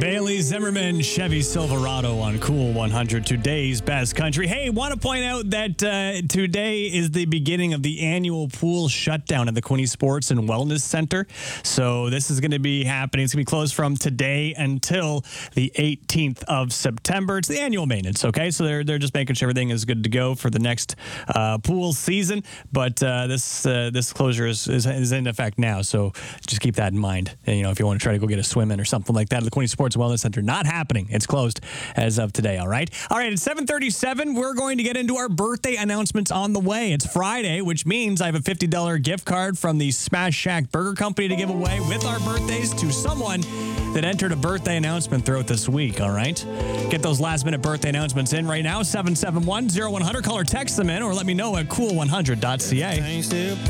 Bailey Zimmerman, Chevy Silverado on Cool 100, today's best country. Hey, want to point out that today is the beginning of the annual pool shutdown at the Quinte Sports and Wellness Center. So this is going to be happening. It's going to be closed from today until the 18th of September. It's the annual maintenance, okay? So they're just making sure everything is good to go for the next pool season. But this closure is in effect now. So just keep that in mind. And, if you want to try to go get a swim in or something like that at the Quinte Sports Wellness Center, not happening. It's closed as of today, all right? All right, at 7:37, we're going to get into our birthday announcements on the way. It's Friday, which means I have a $50 gift card from the Smash Shack Burger Company to give away with our birthdays to someone that entered a birthday announcement throughout this week, all right? Get those last-minute birthday announcements in right now, 771-0100. Call or text them in, or let me know at cool100.ca.